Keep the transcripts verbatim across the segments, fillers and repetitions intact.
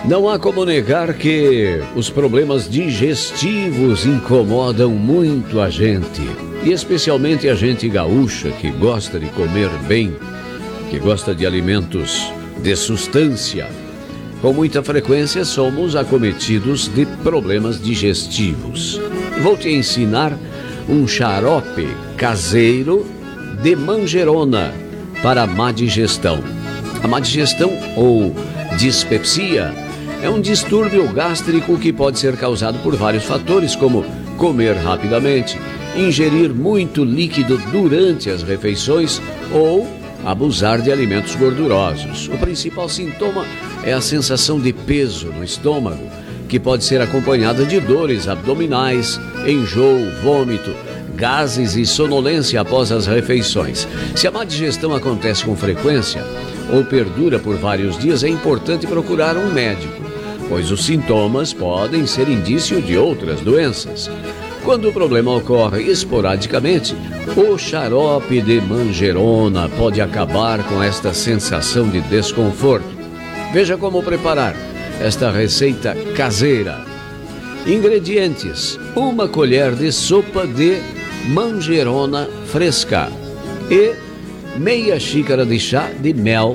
Não há como negar que os problemas digestivos incomodam muito a gente, e especialmente a gente gaúcha que gosta de comer bem, que gosta de alimentos de substância. Com muita frequência somos acometidos de problemas digestivos. Vou te ensinar um xarope caseiro de manjerona para a má digestão. A má digestão ou dispepsia é um distúrbio gástrico que pode ser causado por vários fatores, como comer rapidamente, ingerir muito líquido durante as refeições ou abusar de alimentos gordurosos. O principal sintoma é a sensação de peso no estômago, que pode ser acompanhada de dores abdominais, enjoo, vômito, gases e sonolência após as refeições. Se a má digestão acontece com frequência ou perdura por vários dias, é importante procurar um médico, pois os sintomas podem ser indício de outras doenças. Quando o problema ocorre esporadicamente, o xarope de manjerona pode acabar com esta sensação de desconforto. Veja como preparar esta receita caseira. Ingredientes: uma colher de sopa de manjerona fresca e meia xícara de chá de mel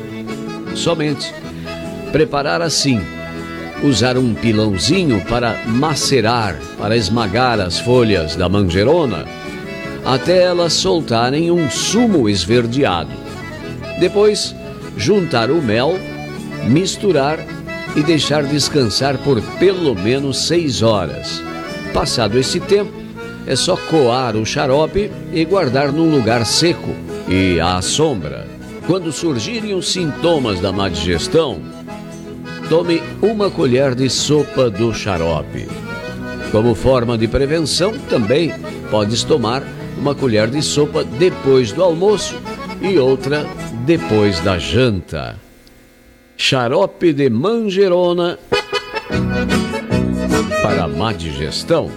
somente. Preparar assim: usar um pilãozinho para macerar, para esmagar as folhas da manjerona até elas soltarem um sumo esverdeado. Depois, juntar o mel, misturar e deixar descansar por pelo menos seis horas. Passado esse tempo, é só coar o xarope e guardar num lugar seco e à sombra. Quando surgirem os sintomas da má digestão, tome uma colher de sopa do xarope. Como forma de prevenção, também podes tomar uma colher de sopa depois do almoço e outra depois da janta. Xarope de manjerona para má digestão.